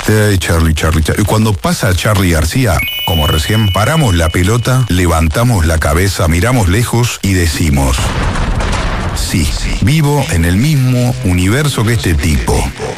Charlie. Y cuando pasa Charlie García, como recién, paramos la pelota, levantamos la cabeza, miramos lejos y decimos: sí, vivo en el mismo universo que este tipo.